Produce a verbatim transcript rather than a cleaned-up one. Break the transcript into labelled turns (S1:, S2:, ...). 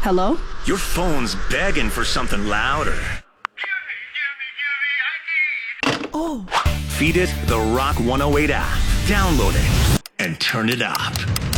S1: Hello?
S2: Your phone's begging for something louder.
S1: Oh.
S2: Feed it the Rock one oh eight app. Download it and turn it up.